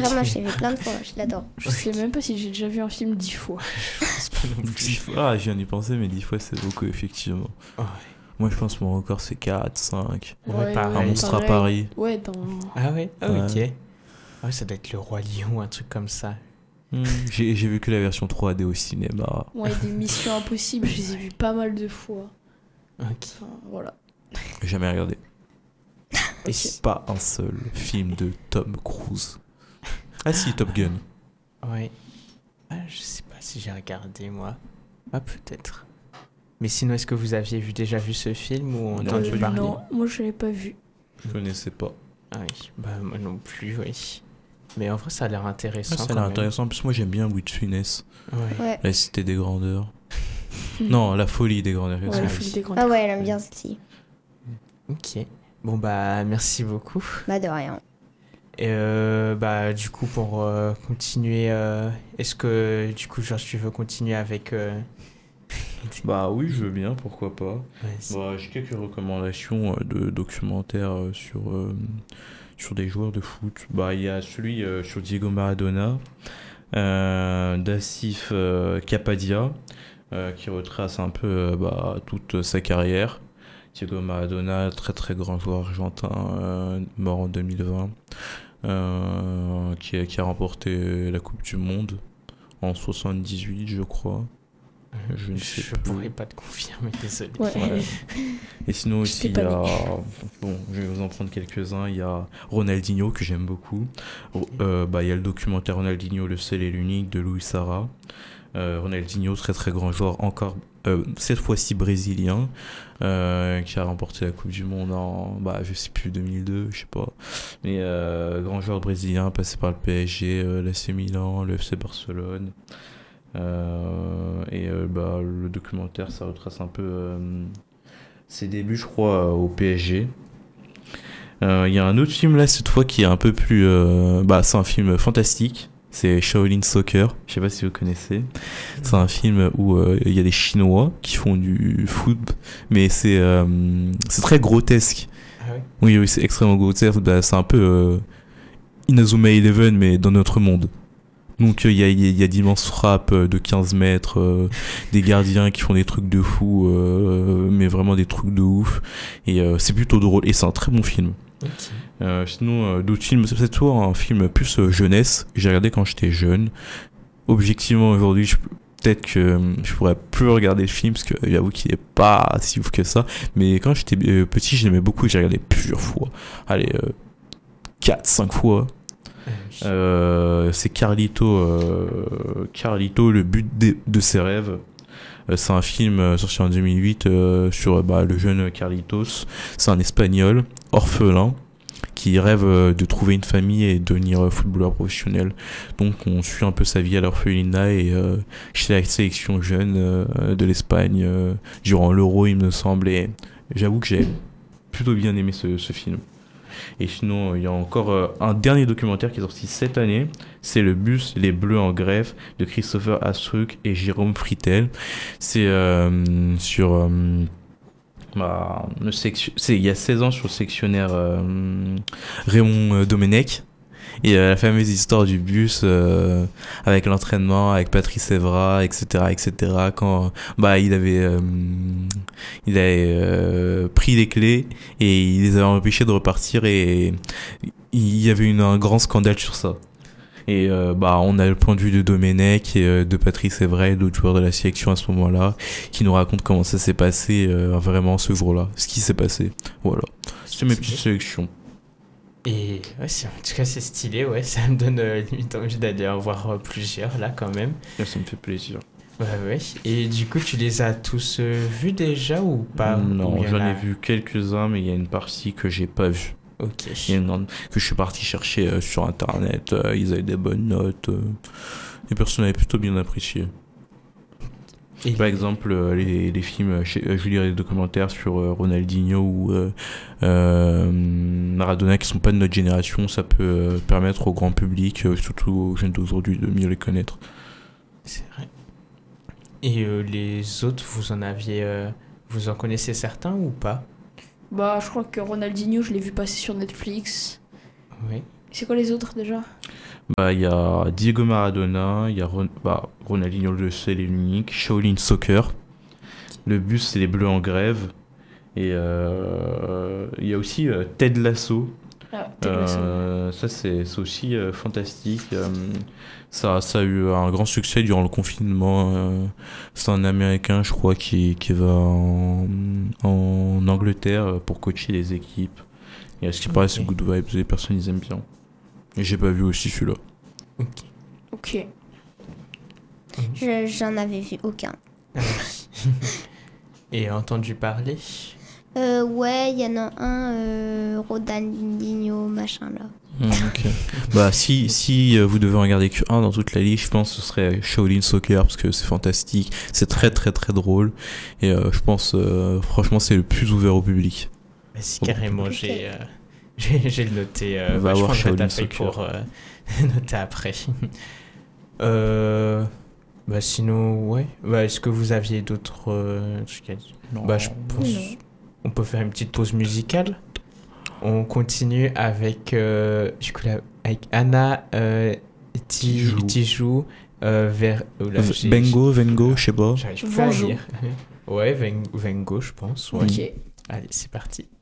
Ah, moi, je l'ai vu plein de fois, je l'adore. Je sais même pas si j'ai déjà vu un film 10 fois. C'est pas non plus. 10 fois. Ah, je viens d'y penser, mais 10 fois, c'est beaucoup, effectivement. Ouais. Moi, je pense que mon record, c'est 4, 5. Ouais, pareil. Un monstre à pareil. Paris. Ouais, dans... Ah ouais? Ah, Ouais. ok. Ah ouais, ça doit être le Roi Lion, un truc comme ça. J'ai vu que la version 3D au cinéma. Ouais, des Missions Impossibles, je les ai vues pas mal de fois. Ok. Enfin, voilà. Jamais regardé. Et Pas un seul film de Tom Cruise. Ah si, Top Gun. ouais. Ah, je sais pas si j'ai regardé, moi. Ah, peut-être. Mais sinon, est-ce que vous aviez déjà vu ce film ou entendu parler? Non, moi je l'avais pas vu. Je connaissais pas. Ah oui, bah moi non plus, oui. Mais en vrai, ça a l'air intéressant. Ah, ça a quand l'air même. intéressant. En plus, moi, j'aime bien Louis de Funès. Ouais. Ouais. La Cité des Grandeurs. Non, La Folie des Grandeurs. Ouais, excuse-moi. le film des grands. Ah ouais, elle aime bien celle-ci. Ok. Bon, bah, merci beaucoup. Bah, de rien. Et bah, du coup, pour continuer, est-ce que, du coup, Georges, tu veux continuer avec... Bah oui, je veux bien, pourquoi pas. vas-y. Bah, j'ai quelques recommandations de documentaires sur des joueurs de foot. Bah, il y a celui sur Diego Maradona, d'Assif Kapadia, qui retrace un peu toute sa carrière. Diego Maradona, très très grand joueur argentin, mort en 2020, qui a remporté la Coupe du Monde en 78, je crois. Je ne sais Je plus. pourrais pas te confirmer, désolé. Ouais. Ouais. Et sinon aussi, il J'étais y a... Bon, je vais vous en prendre quelques-uns. Il y a Ronaldinho, que j'aime beaucoup. Il y a le documentaire Ronaldinho, le seul et l'unique, de Louis Sarra. Ronaldinho, très très grand joueur, encore cette fois-ci brésilien, qui a remporté la Coupe du Monde en, je sais plus, 2002, je sais pas. Mais grand joueur brésilien, passé par le PSG, l'AC Milan, le FC Barcelone. Le documentaire, ça retrace un peu ses débuts, je crois, au PSG. Il y a un autre film là, cette fois, qui est un peu plus... c'est un film fantastique. C'est Shaolin Soccer. Je sais pas si vous connaissez. C'est un film où il y a des Chinois qui font du foot, mais c'est très grotesque. Ah ouais? Oui, c'est extrêmement grotesque. C'est un peu Inazuma Eleven, mais dans notre monde. Donc il y a d'immenses frappes de 15 mètres, des gardiens qui font des trucs de fou, mais vraiment des trucs de ouf. Et c'est plutôt drôle, et c'est un très bon film. Ok. Sinon, d'autres films, c'est toujours un film plus jeunesse. J'ai regardé quand j'étais jeune. Objectivement, aujourd'hui, peut-être que je pourrais plus regarder le film, parce que j'avoue qu'il est pas si ouf que ça. Mais quand j'étais petit, j'aimais beaucoup et j'ai regardé plusieurs fois. Allez, 4-5 fois. C'est Carlito, le but de ses rêves. C'est un film sorti en 2008 sur le jeune Carlitos. C'est un Espagnol orphelin qui rêve de trouver une famille et devenir footballeur professionnel. Donc on suit un peu sa vie à l'orphelinat et chez la sélection jeune de l'Espagne durant l'Euro, il me semble. Et j'avoue que j'ai plutôt bien aimé ce film. Et sinon, il y a encore un dernier documentaire qui est sorti cette année. C'est Le Bus, les Bleus en grève, de Christopher Astruc et Jérôme Fritel. C'est sur... il y a 16 ans, sur le sectionnaire Raymond Domenech. Et la fameuse histoire du bus avec l'entraînement, avec Patrice Evra, etc. Quand il avait pris les clés et il les avait empêchés de repartir, et il y avait un grand scandale sur ça. Et on a le point de vue de Domenech et de Patrice Evra et d'autres joueurs de la sélection à ce moment-là, qui nous racontent comment ça s'est passé vraiment ce jour-là, ce qui s'est passé. Voilà, c'est mes petites sélections. Et ouais, en tout cas, c'est stylé, ouais. Ça me donne limite envie d'aller en voir plusieurs, là, quand même. Ça me fait plaisir. Ouais. Et du coup, tu les as tous vus déjà ou pas? Non, Ou il y en j'en a- ai vu quelques-uns, mais il y a une partie que j'ai pas vue. Ok. Il y a que je suis parti chercher sur internet. Ils avaient des bonnes notes. Les personnes avaient plutôt bien apprécié. Et Par exemple, les films, je lirai des documentaires sur Ronaldinho ou Maradona qui sont pas de notre génération. Ça peut permettre au grand public, surtout aux jeunes d'aujourd'hui, de mieux les connaître. c'est vrai. Et les autres, vous en connaissez certains ou pas? Bah, je crois que Ronaldinho, je l'ai vu passer sur Netflix. Oui. C'est quoi les autres déjà? Bah, il y a Diego Maradona, il y a Ronaldinho le seul et l'unique, Shaolin Soccer. Le bus, c'est les Bleus en grève. Et il y a aussi Ted Lasso. Ah, Ted Lasso. Ça, c'est aussi fantastique. Ça a eu un grand succès durant le confinement. C'est un Américain, je crois, qui va en Angleterre pour coacher les équipes. Et à ce qui paraît, c'est good vibes, les personnes ils aiment bien. Et j'ai pas vu aussi celui-là. Ok. Ok. J'en avais vu aucun. Et entendu parler? Ouais, il y en a un, Ronaldinho, machin là. Ok. Bah, si vous devez en regarder qu'un dans toute la liste, je pense que ce serait Shaolin Soccer parce que c'est fantastique, c'est très très très drôle. Et je pense, franchement, c'est le plus ouvert au public. Bah, si, carrément, j'ai le noté. Va je voir prendrai Shaolin ta feuille Soccer. pour noter après. Bah sinon, ouais. Bah, est-ce que vous aviez d'autres trucs à dire? Bah, je pense. Non. On peut faire une petite pause musicale. On continue avec, du coup, avec Anna Tijou vers. Vengo, je sais pas. J'arrive pas à Vengo. lire. Ouais, Vengo, je pense. Ouais. Ok. Allez, c'est parti.